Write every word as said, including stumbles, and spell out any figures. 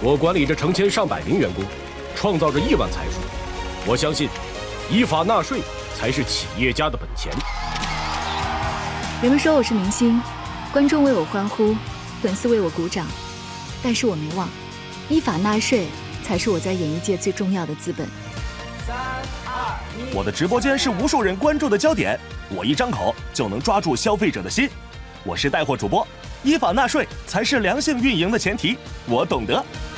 我管理着成千上百名员工，创造着亿万财富。我相信，依法纳税才是企业家的本钱。 人们说我是明星，观众为我欢呼，粉丝为我鼓掌，但是我没忘，依法纳税才是我在演艺界最重要的资本。 三二一，我的直播间是无数人关注的焦点，我一张口就能抓住消费者的心。我是带货主播，依法纳税才是良性运营的前提，我懂得。